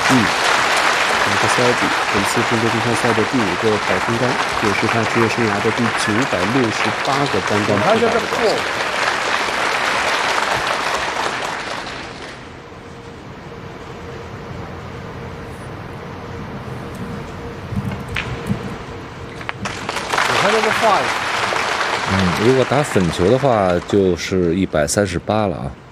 马克斯尔比本次中国公开赛的第5个百分杆，也是他职业生涯的第968个单杆破百的表现。 如果打粉球的话，就是138了啊。